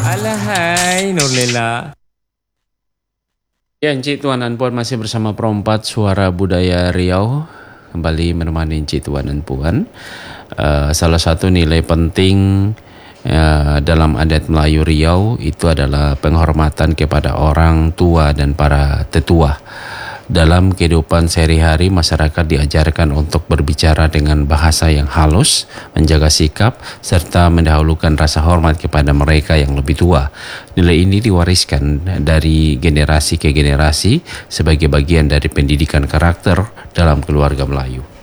Alahai Nurlela. Ya, Encik Tuan dan Puan masih bersama Perompat Suara Budaya Riau, kembali menemani Encik Tuan dan Puan. Salah satu nilai penting dalam adat Melayu Riau itu adalah penghormatan kepada orang tua dan para tetua. Dalam kehidupan sehari-hari, masyarakat diajarkan untuk berbicara dengan bahasa yang halus, menjaga sikap, serta mendahulukan rasa hormat kepada mereka yang lebih tua. Nilai ini diwariskan dari generasi ke generasi sebagai bagian dari pendidikan karakter dalam keluarga Melayu.